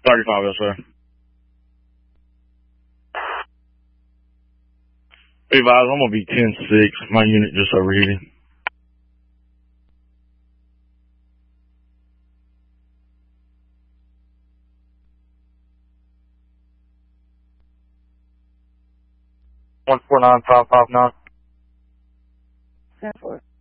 35, yes, sir. Be advised, I'm going to be 10-6. My unit just overheated. $149,559. 10-4.